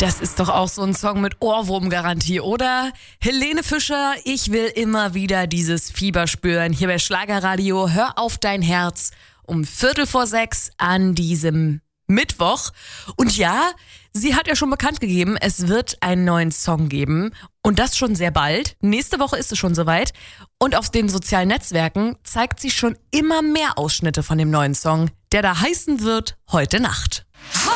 Das ist doch auch so ein Song mit Ohrwurmgarantie, oder? Helene Fischer, ich will immer wieder dieses Fieber spüren. Hier bei Schlagerradio, hör auf dein Herz um 5:45 an diesem Mittwoch. Und ja, sie hat ja schon bekannt gegeben, es wird einen neuen Song geben. Und das schon sehr bald. Nächste Woche ist es schon soweit. Und auf den sozialen Netzwerken zeigt sie schon immer mehr Ausschnitte von dem neuen Song, der da heißen wird Heute Nacht.